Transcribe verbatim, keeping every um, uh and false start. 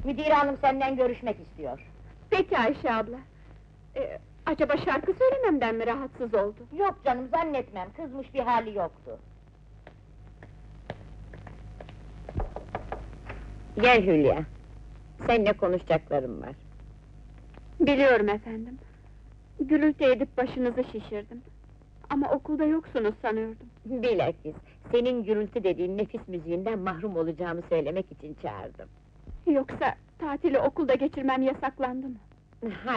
Müdür hanım senden görüşmek istiyor. Peki Ayşe abla. Ee, acaba şarkı söylememden mi rahatsız oldu? Yok canım, zannetmem, kızmış bir hali yoktu. Gel Hülya, seninle konuşacaklarım var. Biliyorum efendim. Gürültü edip başınızı şişirdim. Ama okulda yoksunuz sanıyordum. Bilakis, senin gürültü dediğin nefis müziğinden mahrum olacağımı söylemek için çağırdım. Yoksa tatili okulda geçirmem yasaklandı mı? Hayır.